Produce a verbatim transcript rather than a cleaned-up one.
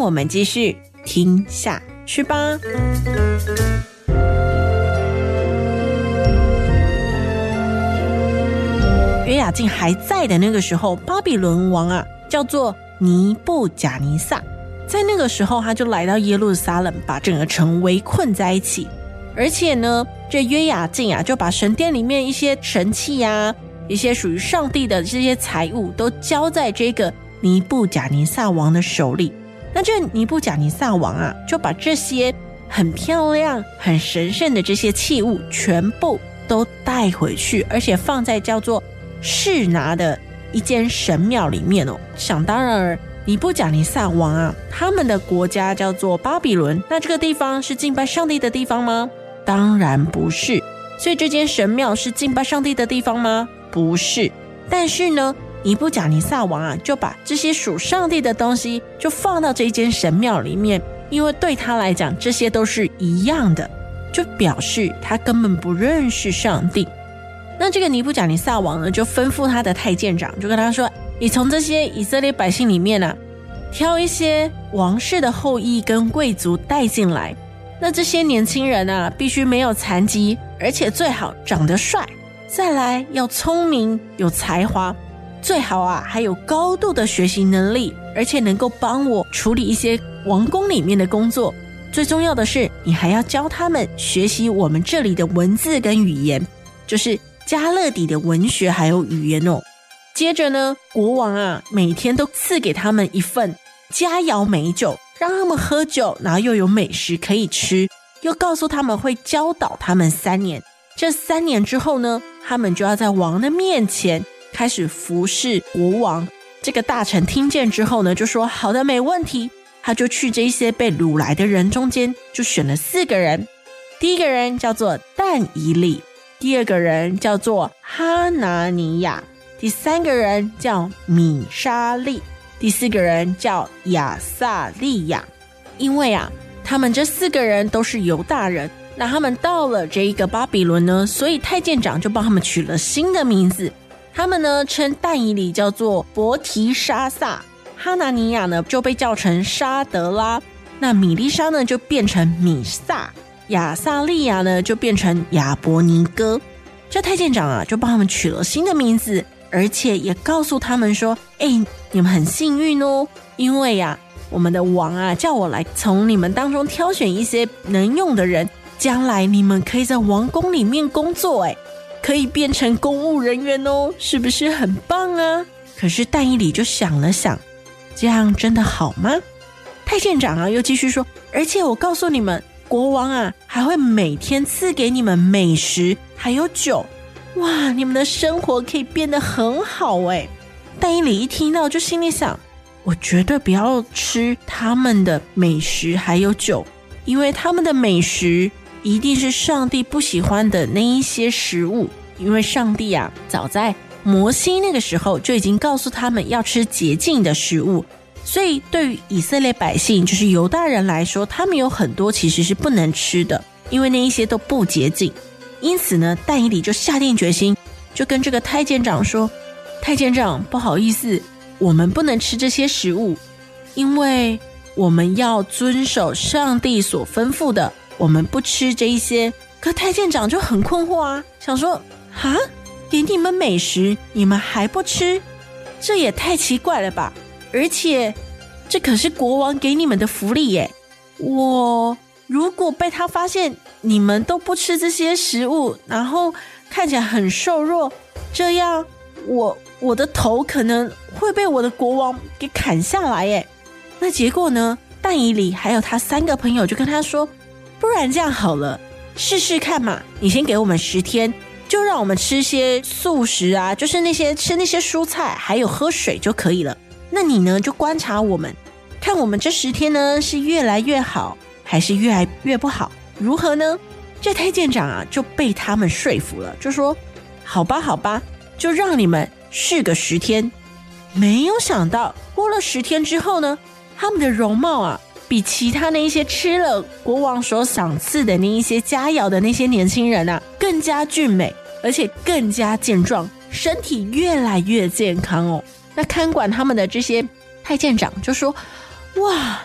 我们继续听下去吧。约雅敬还在的那个时候，巴比伦王啊叫做尼布甲尼撒，在那个时候他就来到耶路撒冷，把整个城围困在一起。而且呢，这约雅敬啊就把神殿里面一些神器啊，一些属于上帝的这些财物都交在这个尼布甲尼撒王的手里。那这尼布甲尼撒王啊就把这些很漂亮很神圣的这些器物全部都带回去，而且放在叫做示拿的一间神庙里面哦。想当然尔，尼布甲尼撒王啊他们的国家叫做巴比伦，那这个地方是敬拜上帝的地方吗？当然不是。所以这间神庙是敬拜上帝的地方吗？不是。但是呢，尼布甲尼撒王啊就把这些属上帝的东西就放到这间神庙里面，因为对他来讲这些都是一样的，就表示他根本不认识上帝。那这个尼布甲尼撒王呢就吩咐他的太监长，就跟他说，你从这些以色列百姓里面啊挑一些王室的后裔跟贵族带进来，那这些年轻人啊必须没有残疾，而且最好长得帅，再来要聪明有才华，最好啊还有高度的学习能力，而且能够帮我处理一些王宫里面的工作。最重要的是你还要教他们学习我们这里的文字跟语言，就是加勒底的文学还有语言哦。接着呢，国王啊每天都赐给他们一份佳肴美酒，让他们喝酒，然后又有美食可以吃，又告诉他们会教导他们三年。这三年之后呢，他们就要在王的面前开始服侍国王。这个大臣听见之后呢，就说好的，没问题。他就去这些被掳来的人中间就选了四个人，第一个人叫做但以理，第二个人叫做哈拿尼亚，第三个人叫米沙利，第四个人叫亚撒利亚。因为啊他们这四个人都是犹大人，那他们到了这一个巴比伦呢，所以太监长就帮他们取了新的名字。他们呢称但以理叫做伯提沙撒，哈拿尼亚呢就被叫成沙德拉，那米利沙呢就变成米撒，亚撒利亚呢就变成亚伯尼哥。这太监长啊就帮他们取了新的名字，而且也告诉他们说，哎，你们很幸运哦，因为啊我们的王啊叫我来从你们当中挑选一些能用的人，将来你们可以在王宫里面工作，哎，可以变成公务人员哦，是不是很棒啊？可是但以理就想了想，这样真的好吗？太监长啊又继续说，而且我告诉你们，国王啊还会每天赐给你们美食还有酒，哇，你们的生活可以变得很好哎。但以理一听到就心里想，我绝对不要吃他们的美食还有酒，因为他们的美食一定是上帝不喜欢的那一些食物。因为上帝啊早在摩西那个时候就已经告诉他们要吃洁净的食物，所以对于以色列百姓就是犹大人来说，他们有很多其实是不能吃的，因为那一些都不洁净。因此呢，但以理就下定决心，就跟这个太监长说，太监长不好意思，我们不能吃这些食物，因为我们要遵守上帝所吩咐的，我们不吃这一些。可太监长就很困惑啊，想说哈，给你们美食你们还不吃，这也太奇怪了吧，而且这可是国王给你们的福利耶，我如果被他发现你们都不吃这些食物，然后看起来很瘦弱，这样我我的头可能会被我的国王给砍下来耶。那结果呢，但以理还有他三个朋友就跟他说，不然这样好了，试试看嘛，你先给我们十天，就让我们吃些素食啊，就是那些吃那些蔬菜还有喝水就可以了。那你呢就观察我们，看我们这十天呢是越来越好还是越来越不好，如何呢？这太监长啊就被他们说服了，就说好吧好吧，就让你们试个十天。没有想到过了十天之后呢，他们的容貌啊比其他那一些吃了国王所赏赐的那一些佳肴的那些年轻人啊更加俊美，而且更加健壮，身体越来越健康哦。那看管他们的这些太监长就说，哇，